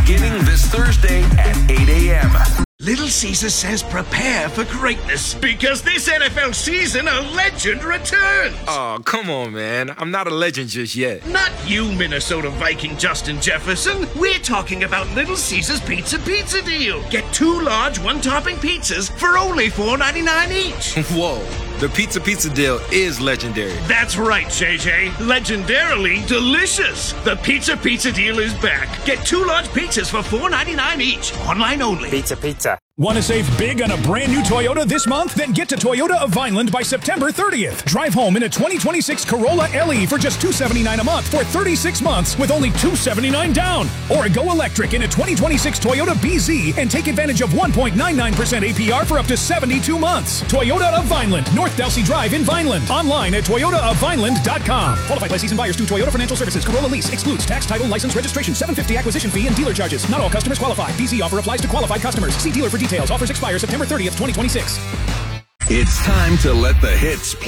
beginning this Thursday at 8 a.m. Little Caesar says prepare for greatness, because this NFL season a legend returns. Oh, come on, man. I'm not a legend just yet. Not you, Minnesota Viking Justin Jefferson. We're talking about Little Caesar's Pizza deal. Get 2 large one-topping pizzas for only $4.99 each. Whoa. The pizza deal is legendary. That's right, JJ. Legendarily delicious. The pizza deal is back. Get 2 large pizzas for $4.99 each. Online only. Pizza. Want to save big on a brand new Toyota this month? Then get to Toyota of Vineland by September 30th. Drive home in a 2026 Corolla LE for just $279 a month for 36 months with only $279 down. Or go electric in a 2026 Toyota BZ and take advantage of 1.99% APR for up to 72 months. Toyota of Vineland, North Delsey Drive in Vineland. Online at toyotaofvineland.com. Qualified by season buyers through Toyota Financial Services. Corolla lease excludes tax, title, license, registration, $750 acquisition fee, and dealer charges. Not all customers qualify. BZ offer applies to qualified customers. See dealer for details. Offers expire September 30th, 2026. It's time to let the hits play.